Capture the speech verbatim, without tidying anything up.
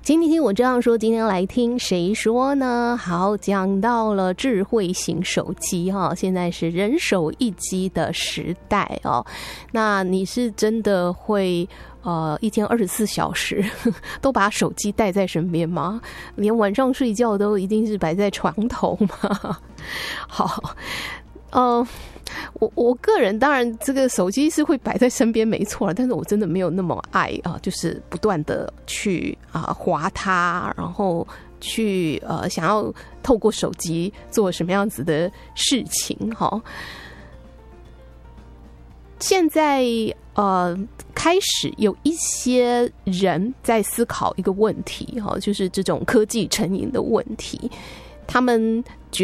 请你听我这样说，今天来听谁说呢？好，讲到了智慧型手机哈，现在是人手一机的时代哦。那你是真的会呃一天二十四小时都把手机带在身边吗？连晚上睡觉都一定是摆在床头吗？好，呃。我我个人当然这个手机是会摆在身边没错，但是我真的没有那么爱啊，就是不断的去啊滑它，然后去呃想要透过手机做什么样子的事情哈。现在呃开始有一些人在思考一个问题哈，就是这种科技成瘾的问题，他们